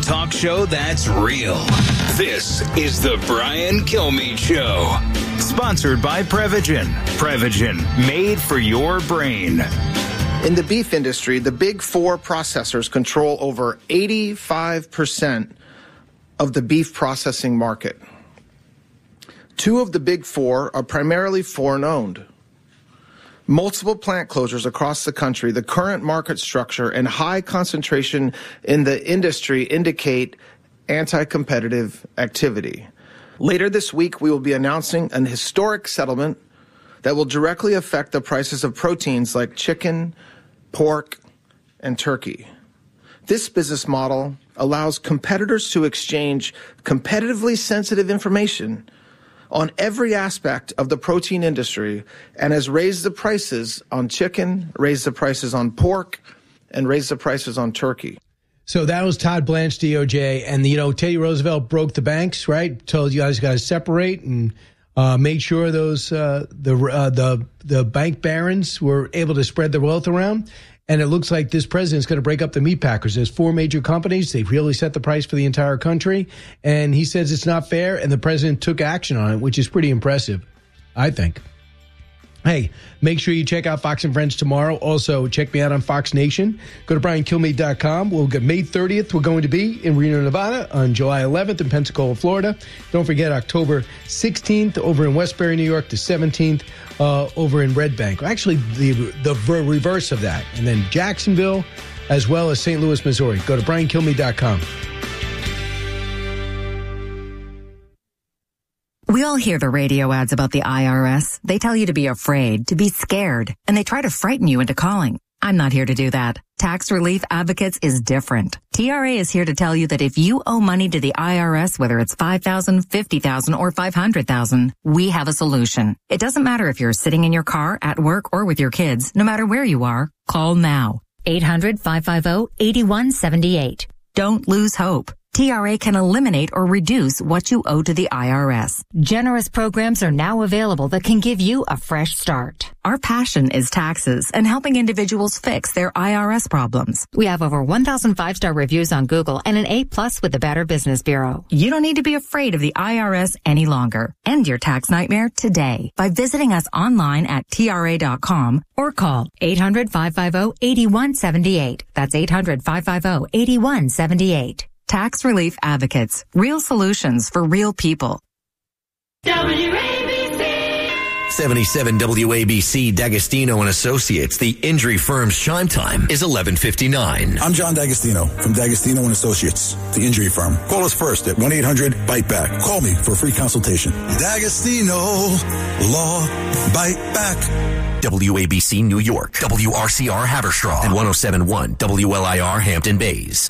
talk show that's real. This is the Brian Kilmeade Show. Sponsored by Prevagen. Prevagen, made for your brain. In the beef industry, the big four processors control over 85% of the beef processing market. Two of the big four are primarily foreign-owned. Multiple plant closures across the country, the current market structure, and high concentration in the industry indicate anti-competitive activity. Later this week, we will be announcing an historic settlement that will directly affect the prices of proteins like chicken, pork, and turkey. This business model allows competitors to exchange competitively sensitive information on every aspect of the protein industry and has raised the prices on chicken, raised the prices on pork, and raised the prices on turkey. So that was Todd Blanche, DOJ, and Teddy Roosevelt broke the banks, right? Told you guys got to separate and made sure those the bank barons were able to spread their wealth around. And it looks like this president's going to break up the meat packers. There's four major companies. They've really set the price for the entire country. And he says it's not fair, and the president took action on it, which is pretty impressive, I think. Hey, make sure you check out Fox and Friends tomorrow. Also, check me out on Fox Nation. Go to BrianKilmeade.com. We'll get May 30th. We're going to be in Reno, Nevada, on July 11th in Pensacola, Florida. Don't forget October 16th over in Westbury, New York, the 17th over in Red Bank. Actually, the reverse of that. And then Jacksonville, as well as St. Louis, Missouri. Go to BrianKilmeade.com. We all hear the radio ads about the IRS. They tell you to be afraid, to be scared, and they try to frighten you into calling. I'm not here to do that. Tax Relief Advocates is different. TRA is here to tell you that if you owe money to the IRS, whether it's $5,000, $50,000, or $500,000, we have a solution. It doesn't matter if you're sitting in your car, at work, or with your kids. No matter where you are, call now. 800-550-8178. Don't lose hope. TRA can eliminate or reduce what you owe to the IRS. Generous programs are now available that can give you a fresh start. Our passion is taxes and helping individuals fix their IRS problems. We have over 1,000 5-star reviews on Google and an A+ with the Better Business Bureau. You don't need to be afraid of the IRS any longer. End your tax nightmare today by visiting us online at TRA.com or call 800-550-8178. That's 800-550-8178. Tax Relief Advocates. Real solutions for real people. WABC. 77 WABC D'Agostino and Associates. The injury firm's chime time is 11:59. I'm John D'Agostino from D'Agostino and Associates, the injury firm. Call us first at 1-800-BITE-BACK. Call me for a free consultation. D'Agostino Law Bite Back. WABC New York, WRCR Haverstraw, and 107.1 WLIR Hampton Bays.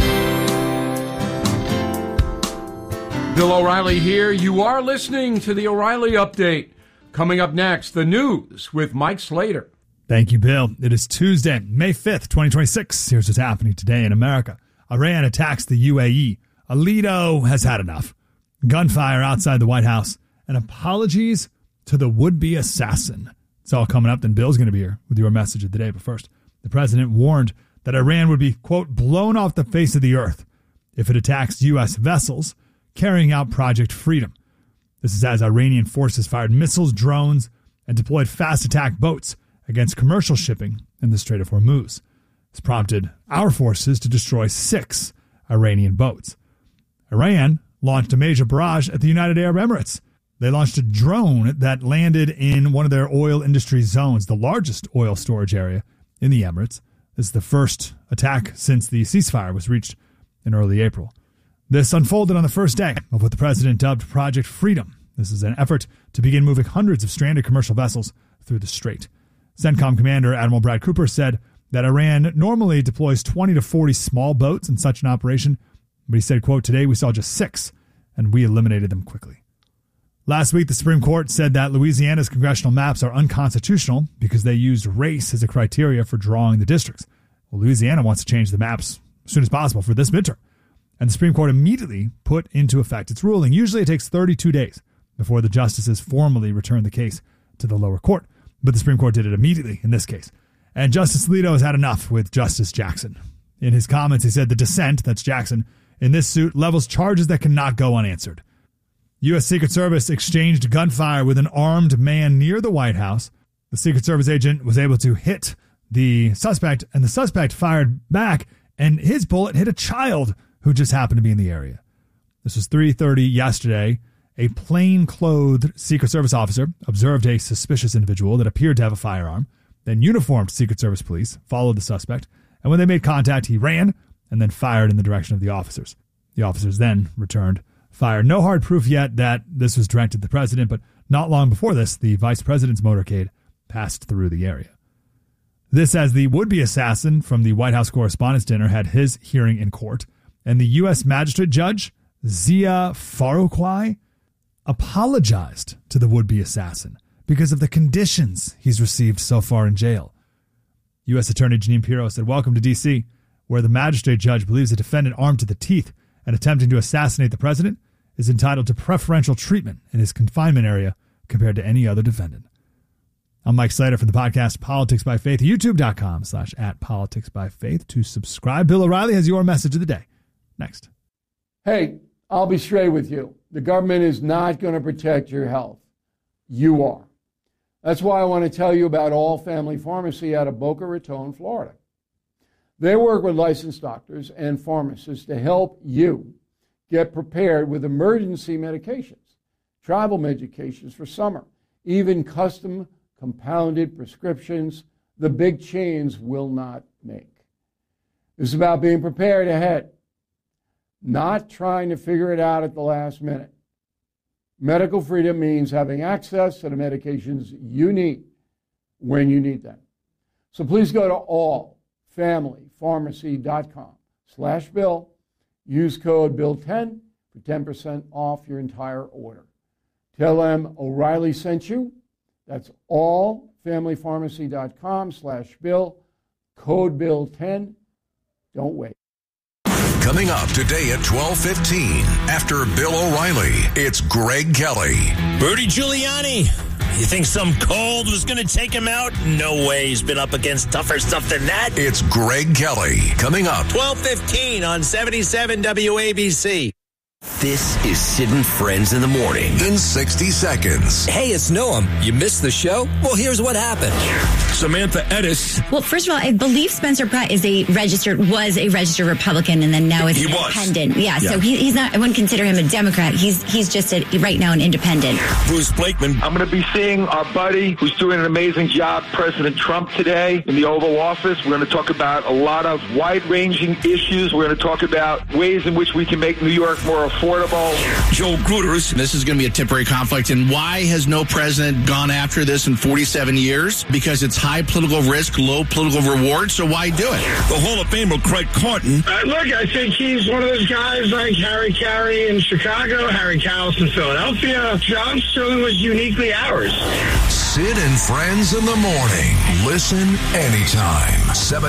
Bill O'Reilly here. You are listening to the O'Reilly Update. Coming up next, the news with Mike Slater. Thank you, Bill. It is Tuesday, May 5th, 2026. Here's what's happening today in America. Iran attacks the UAE. Alito has had enough. Gunfire outside the White House. And apologies to the would-be assassin. It's all coming up. Then Bill's going to be here with your message of the day. But first, the president warned that Iran would be, quote, blown off the face of the earth if it attacks U.S. vessels carrying out Project Freedom. This is as Iranian forces fired missiles, drones, and deployed fast attack boats against commercial shipping in the Strait of Hormuz. This prompted our forces to destroy 6 Iranian boats. Iran launched a major barrage at the United Arab Emirates. They launched a drone that landed in one of their oil industry zones, the largest oil storage area in the Emirates. This is the first attack since the ceasefire was reached in early April. This unfolded on the first day of what the president dubbed Project Freedom. This is an effort to begin moving hundreds of stranded commercial vessels through the strait. CENTCOM Commander Admiral Brad Cooper said that Iran normally deploys 20 to 40 small boats in such an operation, but he said, quote, today we saw just 6, and we eliminated them quickly. Last week, the Supreme Court said that Louisiana's congressional maps are unconstitutional because they used race as a criteria for drawing the districts. Well, Louisiana wants to change the maps as soon as possible for this midterm. And the Supreme Court immediately put into effect its ruling. Usually it takes 32 days before the justices formally return the case to the lower court. But the Supreme Court did it immediately in this case. And Justice Alito has had enough with Justice Jackson. In his comments, he said the dissent, that's Jackson, in this suit levels charges that cannot go unanswered. U.S. Secret Service exchanged gunfire with an armed man near the White House. The Secret Service agent was able to hit the suspect, and the suspect fired back, and his bullet hit a child who just happened to be in the area. This was 3:30 yesterday. A plain-clothed Secret Service officer observed a suspicious individual that appeared to have a firearm. Then uniformed Secret Service police followed the suspect, and when they made contact, he ran and then fired in the direction of the officers. The officers then returned fire. No hard proof yet that this was directed at the president, but not long before this, the vice president's motorcade passed through the area. This as the would-be assassin from the White House Correspondents' Dinner had his hearing in court, and the U.S. magistrate judge, Zia Farouqui, apologized to the would-be assassin because of the conditions he's received so far in jail. U.S. Attorney Jeanine Pirro said, "Welcome to D.C., where the magistrate judge believes a defendant armed to the teeth and attempting to assassinate the president is entitled to preferential treatment in his confinement area compared to any other defendant." I'm Mike Slater from the podcast Politics by Faith, youtube.com/@politicsbyfaith to subscribe. Bill O'Reilly has your message of the day. Next. Hey, I'll be straight with you. The government is not going to protect your health. You are. That's why I want to tell you about All Family Pharmacy out of Boca Raton, Florida. They work with licensed doctors and pharmacists to help you get prepared with emergency medications, travel medications for summer, even custom compounded prescriptions the big chains will not make. This is about being prepared ahead, not trying to figure it out at the last minute. Medical freedom means having access to the medications you need when you need them. So please go to allfamilypharmacy.com/Bill. Use code Bill10 for 10% off your entire order. Tell them O'Reilly sent you. That's allfamilypharmacy.com/Bill. Code Bill10. Don't wait. Coming up today at 12:15, after Bill O'Reilly, it's Greg Kelly. Rudy Giuliani. You think some cold was going to take him out? No way. He's been up against tougher stuff than that. It's Greg Kelly. Coming up. 12:15 on 77 WABC. This is Sid and Friends in the Morning. In 60 seconds. Hey, it's Noam. You missed the show? Well, here's what happened. Samantha Edis. Well, first of all, I believe Spencer Pratt was a registered Republican, and then now is independent. Yeah, so he's not. I wouldn't consider him a Democrat. He's just right now an independent. Bruce Blakeman. I'm going to be seeing our buddy who's doing an amazing job, President Trump, today in the Oval Office. We're going to talk about a lot of wide-ranging issues. We're going to talk about ways in which we can make New York more affordable. Joe Gruters. This is going to be a temporary conflict. And why has no president gone after this in 47 years? Because it's high political risk, low political reward. So why do it? The Hall of Famer, Craig Carton. Look, I think he's one of those guys like Harry Carey in Chicago, Harry Cowles in Philadelphia. John Sterling was uniquely ours. Sid and Friends in the Morning. Listen anytime.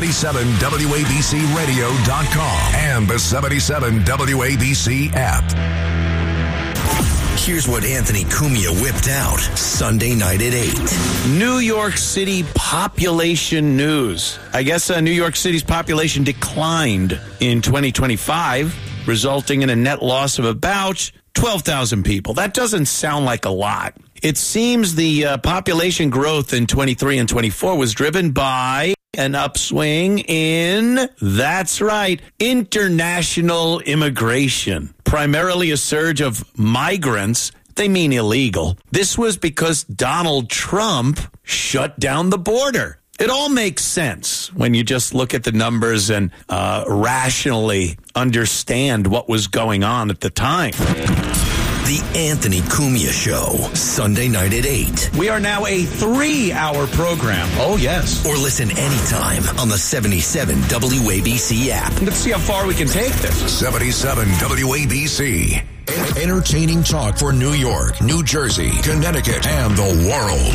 77WABCRadio.com and the 77 WABC app. Here's what Anthony Cumia whipped out Sunday night at 8. New York City population news. I guess New York City's population declined in 2025, resulting in a net loss of about 12,000 people. That doesn't sound like a lot. It seems the population growth in 23 and 24 was driven by an upswing in, that's right, international immigration. Primarily a surge of migrants. They mean illegal. This was because Donald Trump shut down the border. It all makes sense when you just look at the numbers and rationally understand what was going on at the time. The Anthony Cumia Show, Sunday night at 8. We are now a 3-hour program. Oh, yes. Or listen anytime on the 77 WABC app. Let's see how far we can take this. 77 WABC. Entertaining talk for New York, New Jersey, Connecticut, and the world.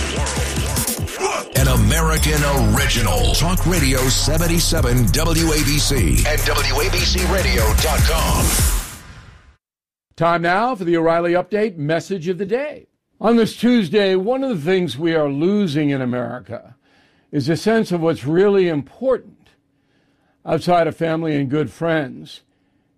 An American original. Talk Radio 77 WABC and WABCRadio.com. Time now for the O'Reilly Update message of the day. On this Tuesday, one of the things we are losing in America is a sense of what's really important outside of family and good friends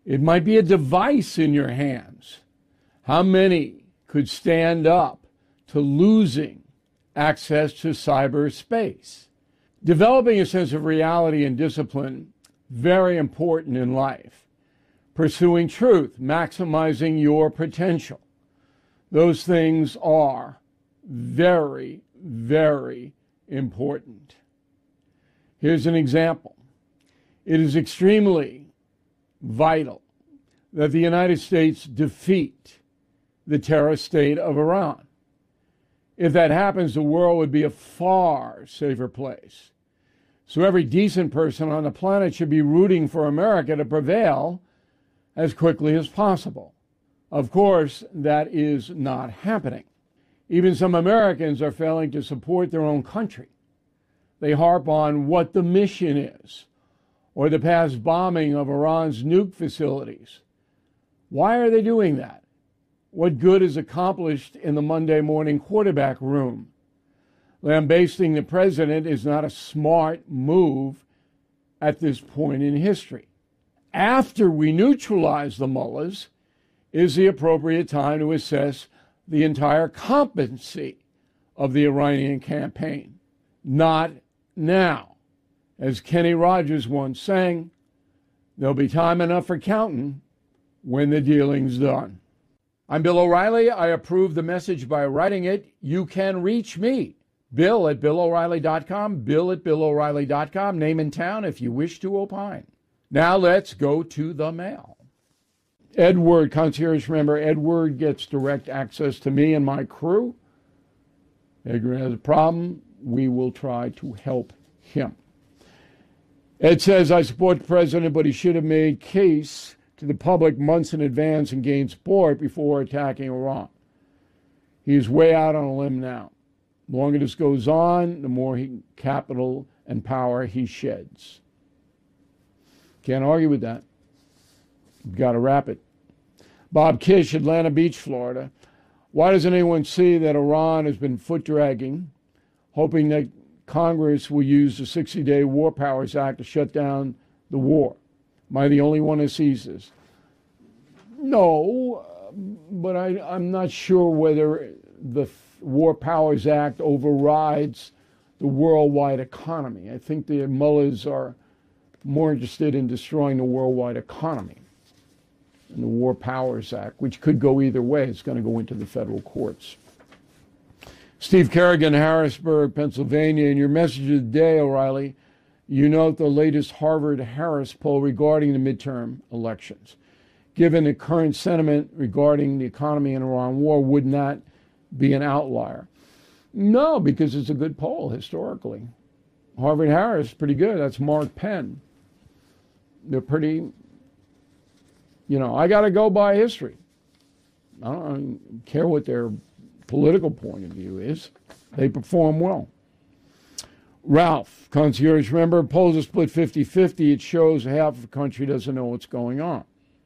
It might be a device in your hands. How many could stand up to losing access to cyberspace? Developing a sense of reality and discipline, very important in life. Pursuing truth, maximizing your potential. Those things are very, very important. Here's an example. It is extremely vital that the United States defeat the terrorist state of Iran. If that happens, the world would be a far safer place. So every decent person on the planet should be rooting for America to prevail as quickly as possible. Of course, that is not happening. Even some Americans are failing to support their own country. They harp on what the mission is, or the past bombing of Iran's nuke facilities. Why are they doing that? What good is accomplished in the Monday morning quarterback room? Lambasting the president is not a smart move at this point in history. After we neutralize the mullahs is the appropriate time to assess the entire competency of the Iranian campaign. Not now. As Kenny Rogers once sang, there'll be time enough for counting when the dealing's done. I'm Bill O'Reilly. I approve the message by writing it. You can reach me, Bill at BillO'Reilly.com, Bill at BillO'Reilly.com, name and town if you wish to opine. Now let's go to the mail. Edward, concierge member Edward, gets direct access to me and my crew. Edward has a problem. We will try to help him. Ed says, I support the president, but he should have made case to the public months in advance and gained support before attacking Iran. He's way out on a limb now. The longer this goes on, the more capital and power he sheds. Can't argue with that. You've got to wrap it. Bob Kish, Atlanta Beach, Florida. Why doesn't anyone see that Iran has been foot-dragging, hoping that Congress will use the 60-Day War Powers Act to shut down the war? Am I the only one who sees this? No, but I'm not sure whether the War Powers Act overrides the worldwide economy. I think the mullahs are more interested in destroying the worldwide economy. And the War Powers Act, which could go either way, it's going to go into the federal courts. Steve Kerrigan, Harrisburg, Pennsylvania. In your message of the day, O'Reilly, you note the latest Harvard-Harris poll regarding the midterm elections. Given the current sentiment regarding the economy and Iran war, would not be an outlier. No, because it's a good poll historically. Harvard-Harris, pretty good. That's Mark Penn. They're pretty, I got to go by history. I don't care what their political point of view is. They perform well. Ralph, concierge member, polls are split 50-50. It shows half of the country doesn't know what's going on.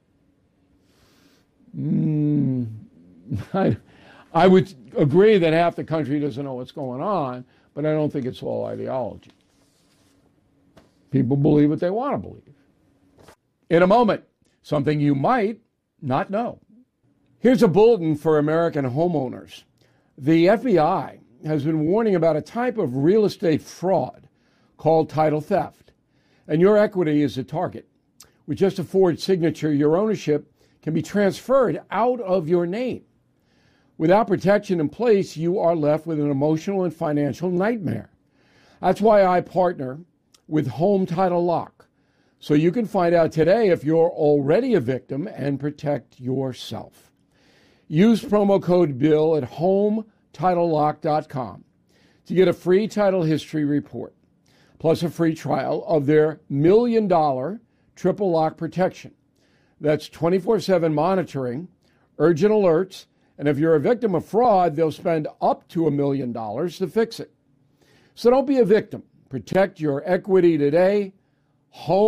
I would agree that half the country doesn't know what's going on, but I don't think it's all ideology. People believe what they want to believe. In a moment, something you might not know. Here's a bulletin for American homeowners. The FBI has been warning about a type of real estate fraud called title theft, and your equity is a target. With just a forged signature, your ownership can be transferred out of your name. Without protection in place, you are left with an emotional and financial nightmare. That's why I partner with Home Title Lock, so you can find out today if you're already a victim and protect yourself. Use promo code BILL at HomeTitleLock.com to get a free title history report, plus a free trial of their $1 million triple lock protection. That's 24/7 monitoring, urgent alerts, and if you're a victim of fraud, they'll spend up to $1 million to fix it. So don't be a victim. Protect your equity today.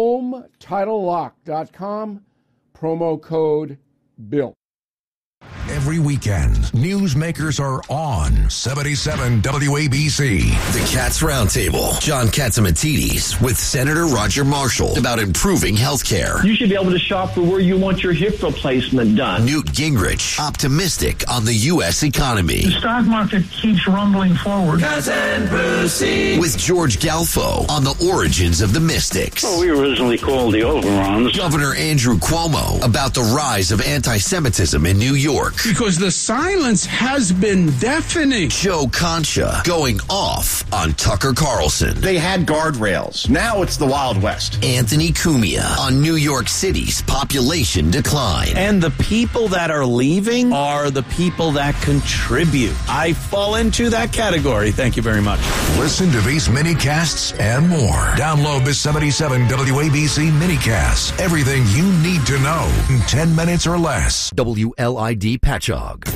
HomeTitleLock.com, promo code BILL. Every weekend, newsmakers are on 77 WABC. The Cats Roundtable. John Catsimatidis with Senator Roger Marshall about improving health care. You should be able to shop for where you want your hip replacement done. Newt Gingrich, optimistic on the U.S. economy. The stock market keeps rumbling forward. Cousin Brucey. With George Galfo on the origins of the Mystics. Well, we originally called the Overons. Governor Andrew Cuomo about the rise of anti-Semitism in New York. Because the silence has been deafening. Joe Concha going off on Tucker Carlson. They had guardrails. Now it's the Wild West. Anthony Cumia on New York City's population decline. And the people that are leaving are the people that contribute. I fall into that category. Thank you very much. Listen to these mini-casts and more. Download the 77 WABC mini-casts. Everything you need to know in 10 minutes or less. WLID Patchogue.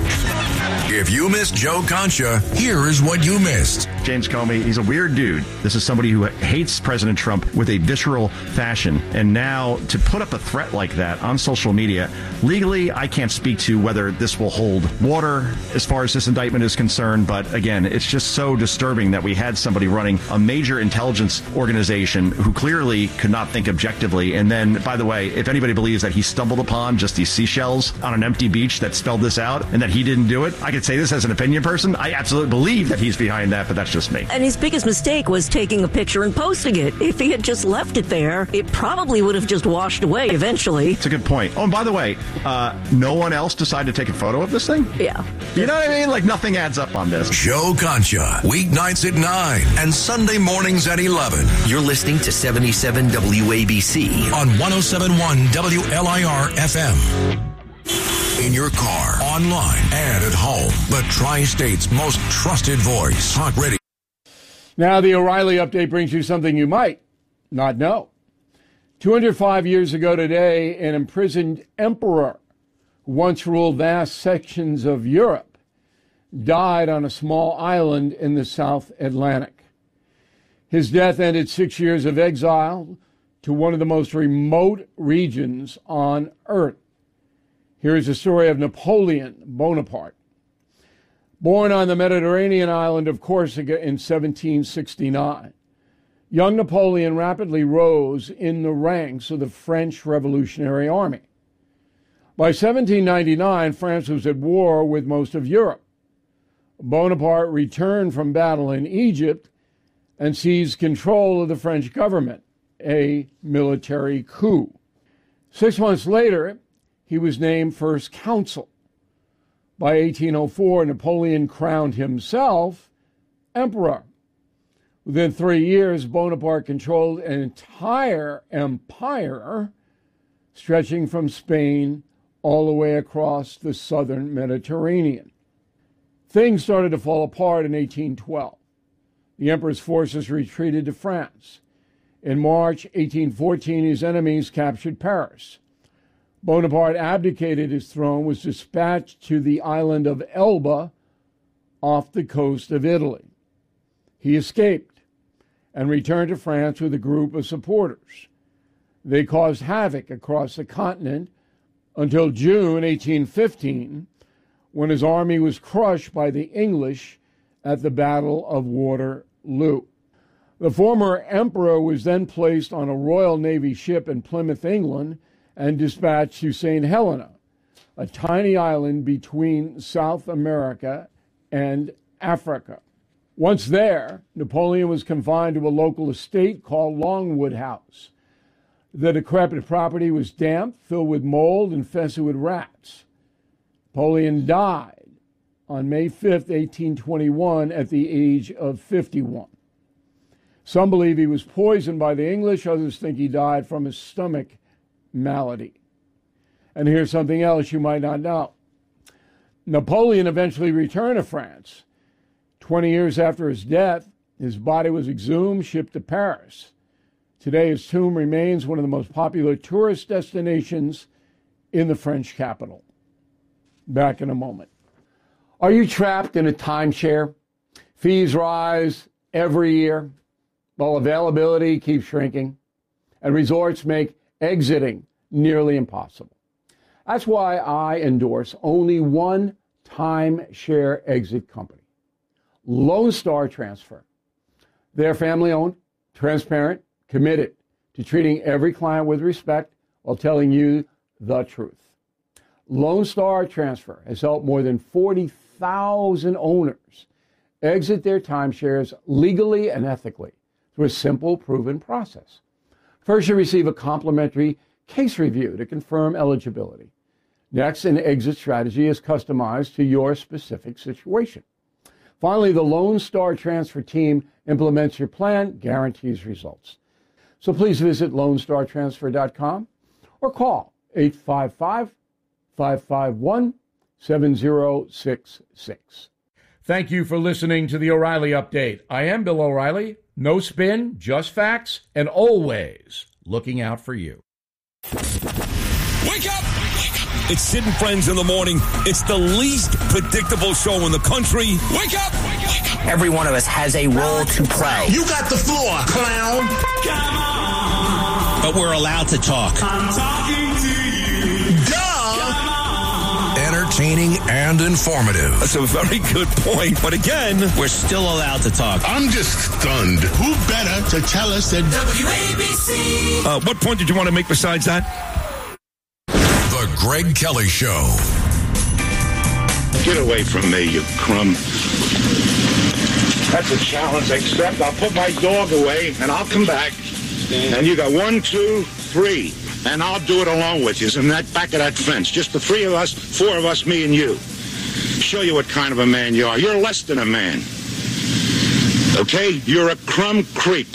If you missed Joe Concha, here is what you missed. James Comey, he's a weird dude. This is somebody who hates President Trump with a visceral fashion. And now to put up a threat like that on social media, legally, I can't speak to whether this will hold water as far as this indictment is concerned. But again, it's just so disturbing that we had somebody running a major intelligence organization who clearly could not think objectively. And then, by the way, if anybody believes that he stumbled upon just these seashells on an empty beach that spelled this out and that he didn't do it, I could say this as an opinion person. I absolutely believe that he's behind that, but that's just me. And his biggest mistake was taking a picture and posting it. If he had just left it there, it probably would have just washed away eventually. It's a good point. Oh, and by the way, no one else decided to take a photo of this thing? Yeah. You know what I mean? Like, nothing adds up on this. Joe Concha, weeknights at 9 and Sunday mornings at 11. You're listening to 77 WABC on 107.1 WLIR FM. In your car, online, and at home. The Tri-State's most trusted voice. Talk Radio. Now, the O'Reilly update brings you something you might not know. 205 years ago today, an imprisoned emperor who once ruled vast sections of Europe died on a small island in the South Atlantic. His death ended 6 years of exile to one of the most remote regions on Earth. Here is the story of Napoleon Bonaparte. Born on the Mediterranean island of Corsica in 1769, young Napoleon rapidly rose in the ranks of the French Revolutionary Army. By 1799, France was at war with most of Europe. Bonaparte returned from battle in Egypt and seized control of the French government, a military coup. 6 months later, he was named First Consul. By 1804, Napoleon crowned himself emperor. Within 3 years, Bonaparte controlled an entire empire stretching from Spain all the way across the southern Mediterranean. Things started to fall apart in 1812. The emperor's forces retreated to France. In March 1814, his enemies captured Paris. Bonaparte abdicated his throne, was dispatched to the island of Elba off the coast of Italy. He escaped and returned to France with a group of supporters. They caused havoc across the continent until June 1815, when his army was crushed by the English at the Battle of Waterloo. The former emperor was then placed on a Royal Navy ship in Plymouth, England, and dispatched to St. Helena, a tiny island between South America and Africa. Once there, Napoleon was confined to a local estate called Longwood House. The decrepit property was damp, filled with mold, infested with rats. Napoleon died on May 5th, 1821, at the age of 51. Some believe he was poisoned by the English, others think he died from a stomach malady. And here's something else you might not know. Napoleon eventually returned to France. 20 years after his death, his body was exhumed, shipped to Paris. Today, his tomb remains one of the most popular tourist destinations in the French capital. Back in a moment. Are you trapped in a timeshare? Fees rise every year, while availability keeps shrinking, and resorts make exiting nearly impossible. That's why I endorse only one timeshare exit company, Lone Star Transfer. They're family-owned, transparent, committed to treating every client with respect while telling you the truth. Lone Star Transfer has helped more than 40,000 owners exit their timeshares legally and ethically through a simple, proven process. First, you receive a complimentary case review to confirm eligibility. Next, an exit strategy is customized to your specific situation. Finally, the Lone Star Transfer team implements your plan, guarantees results. So please visit LoneStarTransfer.com or call 855-551-7066. Thank you for listening to the O'Reilly Update. I am Bill O'Reilly. No spin, just facts, and always looking out for you. Wake up! It's Sid and Friends in the morning. It's the least predictable show in the country. Wake up! Every one of us has a role to play. You got the floor, clown. Come on. But we're allowed to talk. I'm talking to you. Duh. Entertaining and informative. That's a very good point. But again, we're still allowed to talk. I'm just stunned. Who better to tell us that WABC? What point did you want to make besides that? The Greg Kelly Show. Get away from me, you crumb. That's a challenge, except I'll put my dog away and I'll come back. And you got 1, 2, 3. And I'll do it along with you in that back of that fence. Just the 3 of us, 4 of us, me and you. Show you what kind of a man you are. You're less than a man. Okay? You're a crumb creep.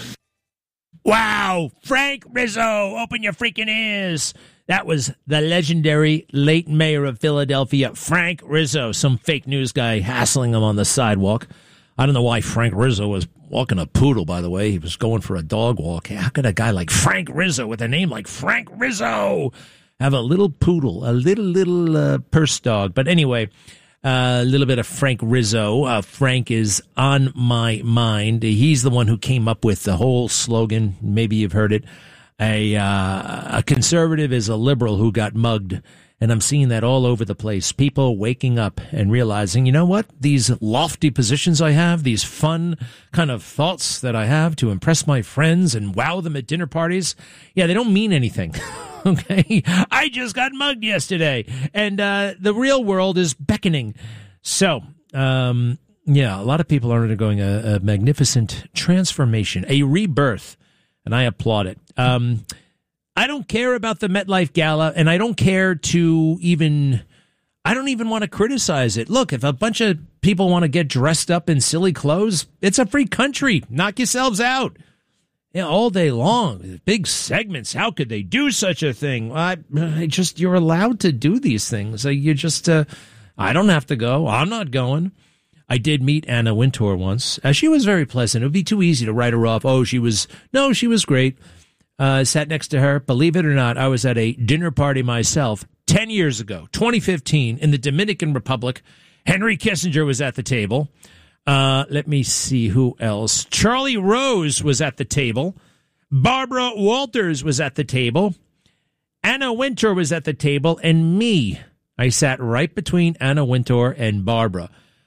Wow. Frank Rizzo, open your freaking ears. That was the legendary late mayor of Philadelphia, Frank Rizzo, some fake news guy hassling him on the sidewalk. I don't know why Frank Rizzo was walking a poodle, by the way. He was going for a dog walk. How could a guy like Frank Rizzo, with a name like Frank Rizzo, have a little poodle, a little purse dog? But anyway, a little bit of Frank Rizzo. Frank is on my mind. He's the one who came up with the whole slogan. Maybe you've heard it. A conservative is a liberal who got mugged. And I'm seeing that all over the place. People waking up and realizing, you know what? These lofty positions I have, these fun kind of thoughts that I have to impress my friends and wow them at dinner parties, yeah, they don't mean anything. Okay? I just got mugged yesterday. And the real world is beckoning. So, yeah, a lot of people are undergoing a magnificent transformation, a rebirth. And I applaud it. I don't care about the MetLife Gala, and I don't care to I don't even want to criticize it. Look, if a bunch of people want to get dressed up in silly clothes, it's a free country. Knock yourselves out. Yeah, all day long. Big segments. How could they do such a thing? You're allowed to do these things. I don't have to go. I'm not going. I did meet Anna Wintour once. She was very pleasant. It would be too easy to write her off. She was great. Sat next to her. Believe it or not, I was at a dinner party myself 10 years ago, 2015, in the Dominican Republic. Henry Kissinger was at the table. Let me see who else. Charlie Rose was at the table. Barbara Walters was at the table. Anna Wintour was at the table. And me, I sat right between Anna Wintour and Barbara.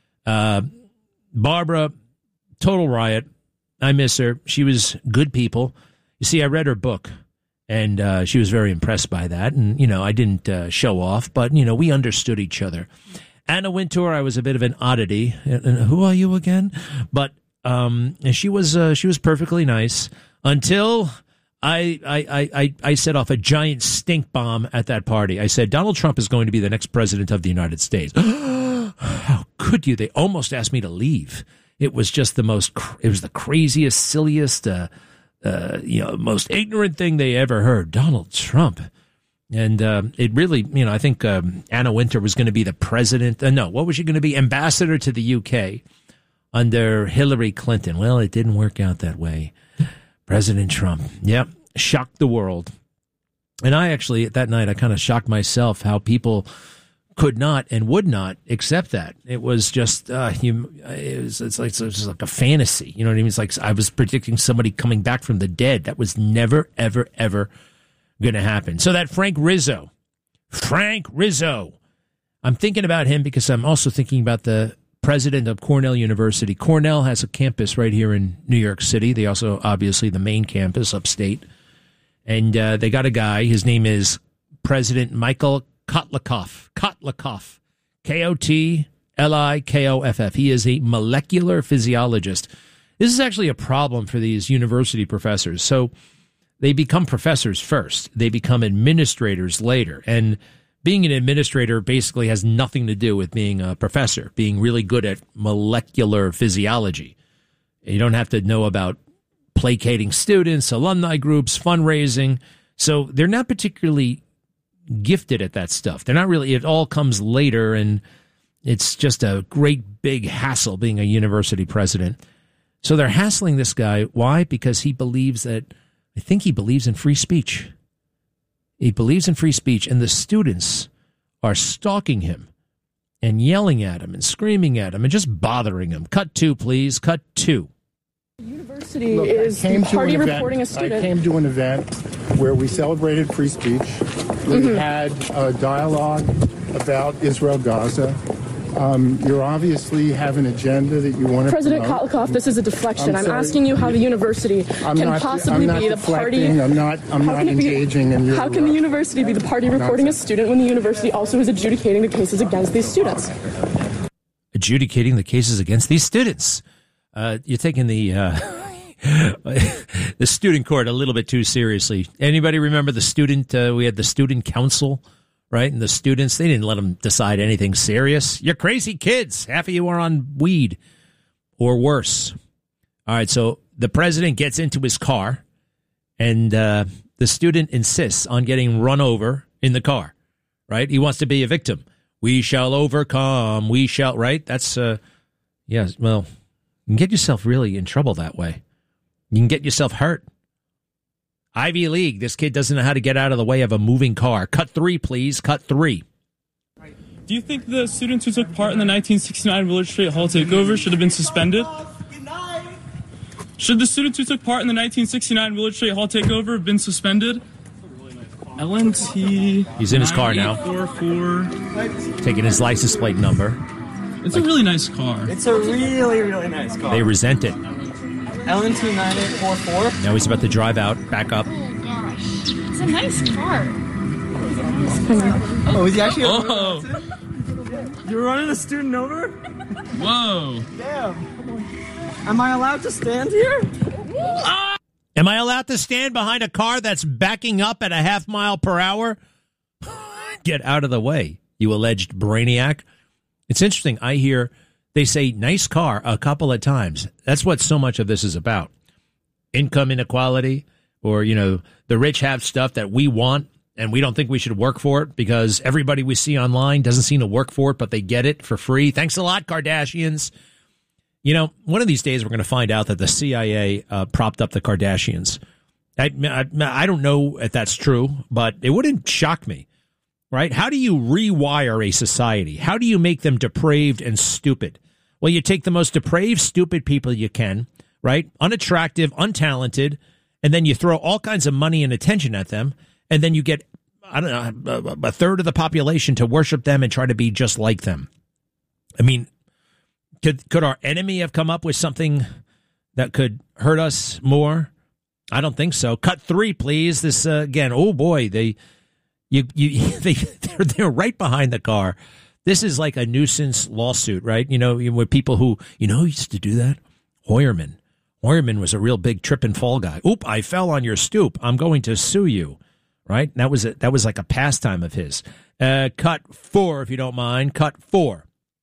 Barbara, total riot. I miss her. She was good people. You see, I read her book, and she was very impressed by that. And, I didn't show off, but, we understood each other. Anna Wintour, I was a bit of an oddity. And who are you again? But and she was perfectly nice until I set off a giant stink bomb at that party. I said, Donald Trump is going to be the next president of the United States. How could you? They almost asked me to leave. It was just it was the craziest, silliest, most ignorant thing they ever heard. Donald Trump. And it really, I think Anna Wintour was going to be the president. What was she going to be? Ambassador to the UK under Hillary Clinton. Well, it didn't work out that way. President Trump. Yep. Shocked the world. And I actually, at that night, I kind of shocked myself how people could not and would not accept that. It was just, it's like a fantasy. You know what I mean? It's like I was predicting somebody coming back from the dead. That was never, ever, ever going to happen. So that Frank Rizzo, Frank Rizzo. I'm thinking about him because I'm also thinking about the president of Cornell University. Cornell has a campus right here in New York City. They also, obviously, the main campus upstate. And they got a guy. His name is President Michael Kotlikoff. Kotlikoff. Kotlikoff. He is a molecular physiologist. This is actually a problem for these university professors. So they become professors first. They become administrators later. And being an administrator basically has nothing to do with being a professor, being really good at molecular physiology. You don't have to know about placating students, alumni groups, fundraising. So they're not particularly gifted at that stuff. They're not really, it all comes later, and it's just a great big hassle being a university president. So they're hassling this guy. Why? Because he believes I think he believes in free speech. He believes in free speech, and the students are stalking him and yelling at him and screaming at him and just bothering him. Cut 2, please. Cut 2. University is the party reporting a student. I came to an event where we celebrated free speech. We had a dialogue about Israel-Gaza. You obviously have an agenda that you want to President promote. Kotlikoff, this is a deflection. I'm asking you how the university can possibly be the party. I'm not engaging in your. How can the university be the party reporting a student when the university also is adjudicating the cases against these students? Adjudicating the cases against these students. You're taking the student court a little bit too seriously. Anybody remember the student? We had the student council. Right? And the students, they didn't let them decide anything serious. You're crazy kids. Half of you are on weed or worse. All right, so the president gets into his car, and the student insists on getting run over in the car. Right? He wants to be a victim. We shall overcome. We shall, right? That's, yes, well, you can get yourself really in trouble that way. You can get yourself hurt. Ivy League, this kid doesn't know how to get out of the way of a moving car. Cut 3, please. Cut 3. Do you think the students who took part in the 1969 Willard Street Hall takeover should have been suspended? Should the students who took part in the 1969 Willard Street Hall takeover have been suspended? LNT. He's in his car now. 9844. Taking his license plate number. It's a really nice car. It's a really, really nice car. They resent it. LNT 9844. Now he's about to drive out, back up. It's a nice car. Oh, is he actually? Oh. You're running a student over? Whoa. Damn. Am I allowed to stand here? Am I allowed to stand behind a car that's backing up at a half mile per hour? Get out of the way, you alleged brainiac. It's interesting. I hear they say nice car a couple of times. That's what so much of this is about. Income inequality, or, you know, the rich have stuff that we want and we don't think we should work for it because everybody we see online doesn't seem to work for it, but they get it for free. Thanks a lot, Kardashians. You know, one of these days we're going to find out that the CIA propped up the Kardashians. I don't know if that's true, but it wouldn't shock me. Right? How do you rewire a society? How do you make them depraved and stupid? Well, you take the most depraved, stupid people you can, right? Unattractive, untalented, and then you throw all kinds of money and attention at them, and then you get, I don't know, a third of the population to worship them and try to be just like them. I mean, could our enemy have come up with something that could hurt us more? I don't think so. Cut 3, please. This, again, oh boy, they're right behind the car. This is like a nuisance lawsuit, right? You know, with people who, you know, used to do that. Hoyerman was a real big trip and fall guy. Oop, I fell on your stoop. I'm going to sue you. Right? That was like a pastime of his. Cut 4, if you don't mind. Cut 4.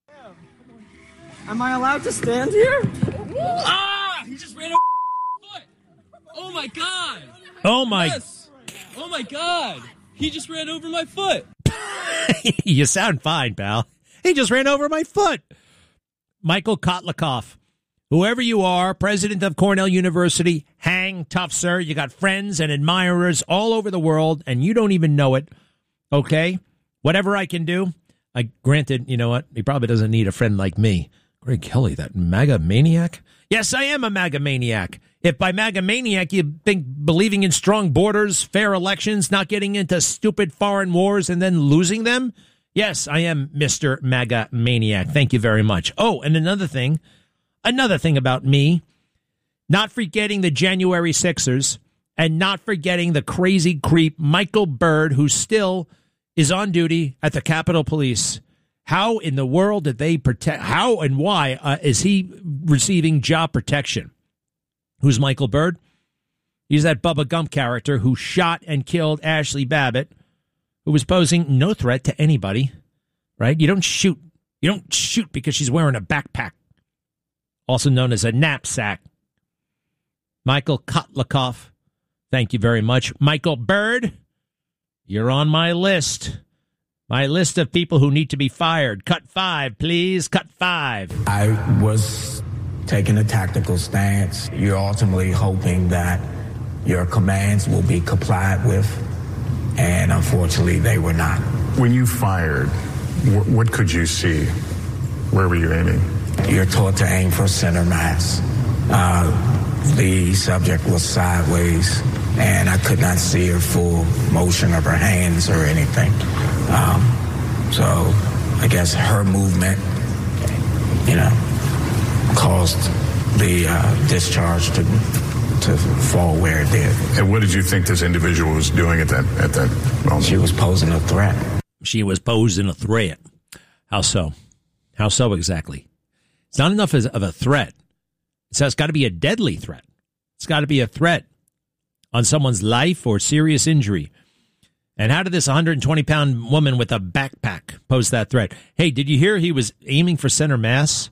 Am I allowed to stand here? Ah! He just ran over my foot. Oh my god. Oh my. Yes. Oh my god. He just ran over my foot. You sound fine, pal. He just ran over my foot. Michael Kotlikoff, whoever you are, president of Cornell University, hang tough, sir. You got friends and admirers all over the world, and you don't even know it. Okay? Whatever I can do. Granted, you know what? He probably doesn't need a friend like me. Greg Kelly, that MAGA maniac? Yes, I am a MAGA maniac. If by MAGA maniac you think believing in strong borders, fair elections, not getting into stupid foreign wars and then losing them, yes, I am Mr. MAGA maniac. Thank you very much. Oh, and another thing about me, not forgetting the January Sixers and not forgetting the crazy creep Michael Byrd, who still is on duty at the Capitol Police. How in the world did they protect? How and why is he receiving job protection? Who's Michael Byrd? He's that Bubba Gump character who shot and killed Ashley Babbitt, who was posing no threat to anybody, right? You don't shoot. You don't shoot because she's wearing a backpack, also known as a knapsack. Michael Kotlakoff, thank you very much. Michael Byrd, you're on my list. My list of people who need to be fired. Cut 5, please. Cut 5. I was taking a tactical stance. You're ultimately hoping that your commands will be complied with, and unfortunately they were not. When you fired, what could you see? Where were you aiming? You're taught to aim for center mass. The subject was sideways, and I could not see her full motion of her hands or anything. So I guess her movement, caused the discharge to fall where it did. And what did you think this individual was doing at that moment? She was posing a threat. She was posing a threat. How so? How so exactly? It's not enough of a threat. It's got to be a deadly threat. It's got to be a threat on someone's life or serious injury. And how did this 120-pound woman with a backpack pose that threat? Hey, did you hear he was aiming for center mass?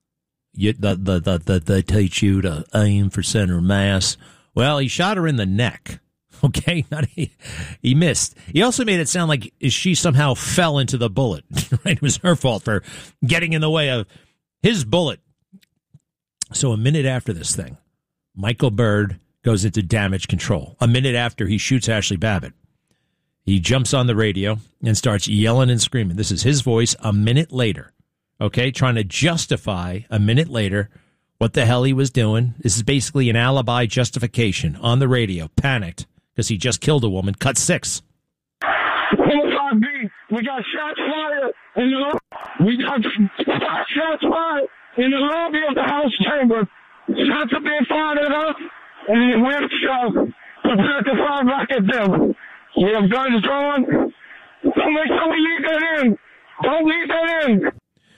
They teach you to aim for center mass. Well, he shot her in the neck. Okay, he missed. He also made it sound like she somehow fell into the bullet. Right, it was her fault for getting in the way of his bullet. So a minute after this thing, Michael Byrd goes into damage control. A minute after he shoots Ashley Babbitt, he jumps on the radio and starts yelling and screaming. This is his voice a minute later. Okay, trying to justify a minute later what the hell he was doing. This is basically an alibi justification on the radio. Panicked because he just killed a woman. Cut 6. We got shots fired in the lobby of the House chamber. Shots are being fired at us, and we're prepared to fire back at them. We have guns drawn. Don't make sure we leave that in. Don't leave that in.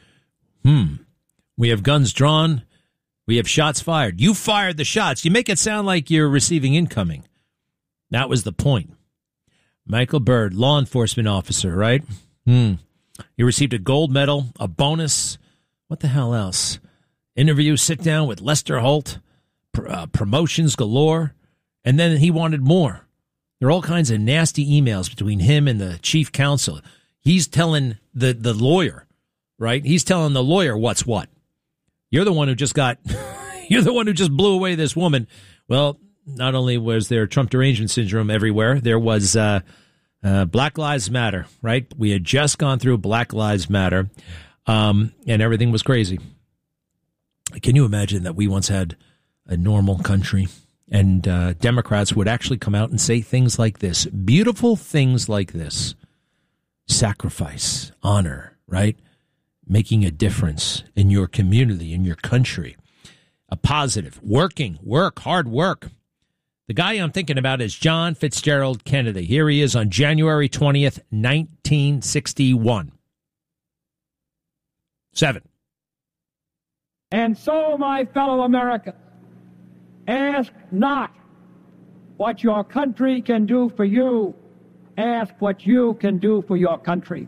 We have guns drawn. We have shots fired. You fired the shots. You make it sound like you're receiving incoming. That was the point. Michael Byrd, law enforcement officer, right? He received a gold medal, a bonus. What the hell else? Interview, sit down with Lester Holt, promotions galore. And then he wanted more. There are all kinds of nasty emails between him and the chief counsel. He's telling the lawyer, right? He's telling the lawyer what's what. You're the one who just blew away this woman. Well, not only was there Trump derangement syndrome everywhere, there was Black Lives Matter, right? We had just gone through Black Lives Matter, and everything was crazy. Can you imagine that we once had a normal country and Democrats would actually come out and say things like this, beautiful things like this, sacrifice, honor, right? Making a difference in your community, in your country, a positive, hard work. The guy I'm thinking about is John Fitzgerald Kennedy. Here he is on January 20th, 1961. 7. And so, my fellow Americans, ask not what your country can do for you. Ask what you can do for your country.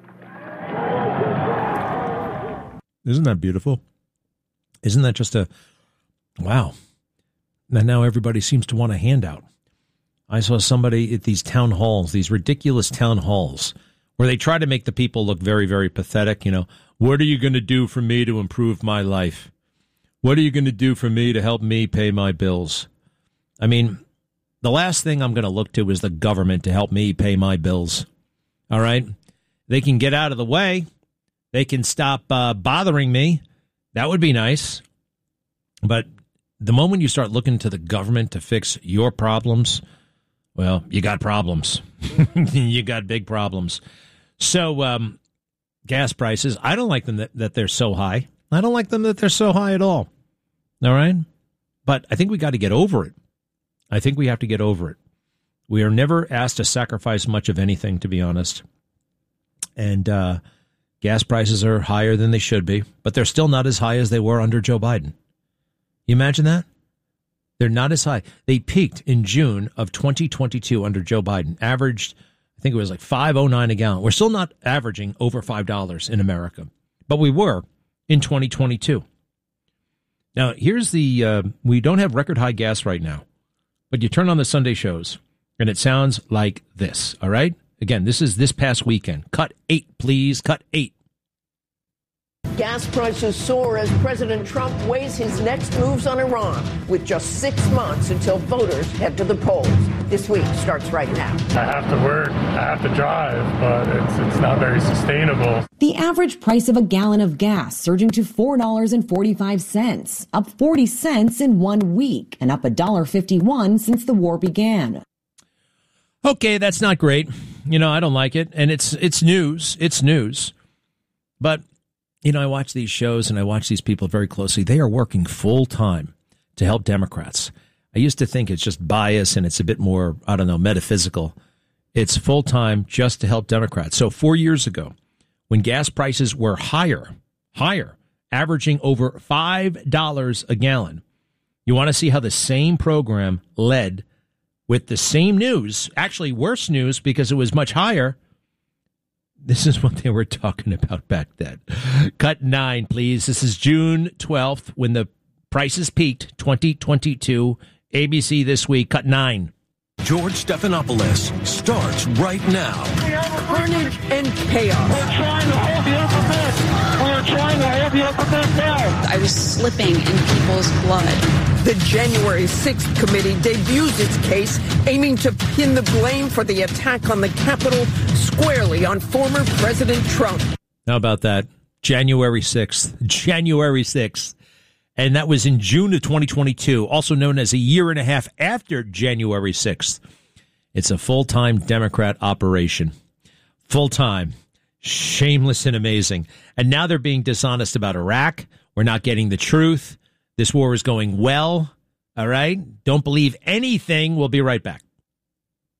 Isn't that beautiful? Isn't that just wow? And now everybody seems to want a handout. I saw somebody at these town halls, these ridiculous town halls, where they try to make the people look very, very pathetic. What are you going to do for me to improve my life? What are you going to do for me to help me pay my bills? I mean, the last thing I'm going to look to is the government to help me pay my bills. All right? They can get out of the way. They can stop bothering me. That would be nice. But the moment you start looking to the government to fix your problems, well, you got problems. You got big problems. So gas prices, I don't like them that they're so high. I don't like them that they're so high at all. All right? But I think we got to get over it. I think we have to get over it. We are never asked to sacrifice much of anything, to be honest. And gas prices are higher than they should be, but they're still not as high as they were under Joe Biden. You imagine that? They're not as high. They peaked in June of 2022 under Joe Biden, averaged, I think it was like $5.09 a gallon. We're still not averaging over $5 in America, but we were in 2022. Now, here's we don't have record high gas right now, but you turn on the Sunday shows and it sounds like this, all right? Again, this is this past weekend. Cut 8, please. Cut 8. Gas prices soar as President Trump weighs his next moves on Iran, with just 6 months until voters head to the polls. This week starts right now. I have to work, I have to drive, but it's not very sustainable. The average price of a gallon of gas surging to $4.45, up 40 cents in 1 week, and up $1.51 since the war began. Okay, that's not great. You know, I don't like it, and it's news. It's news. But you know, I watch these shows and I watch these people very closely. They are working full time to help Democrats. I used to think it's just bias and it's a bit more, I don't know, metaphysical. It's full time just to help Democrats. So 4 years ago, when gas prices were higher, averaging over $5 a gallon, you want to see how the same program led with the same news, actually worse news because it was much higher. This is what they were talking about back then. Cut 9, please. This is June 12th when the prices peaked, 2022. ABC This Week, cut 9. George Stephanopoulos starts right now. Carnage and chaos. We're trying to hold the alphabet. We're trying to hold the alphabet now. I was slipping in people's blood. The January 6th committee debuts its case, aiming to pin the blame for the attack on the Capitol squarely on former President Trump. How about that? January 6th. And that was in June of 2022, also known as a year and a half after January 6th. It's a full-time Democrat operation. Full-time. Shameless and amazing. And now they're being dishonest about Iraq. We're not getting the truth. This war is going well. All right? Don't believe anything. We'll be right back.